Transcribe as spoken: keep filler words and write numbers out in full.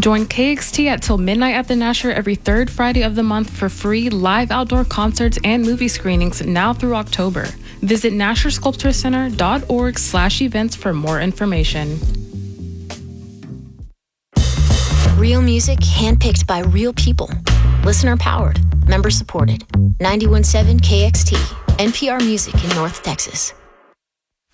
Join K X T at Till Midnight at the Nasher every third Friday of the month for free live outdoor concerts and movie screenings now through October. Visit nasher sculpture center dot org slash events for more information. Real music handpicked by real people. Listener powered. Member supported. ninety-one point seven K X T. N P R Music in North Texas.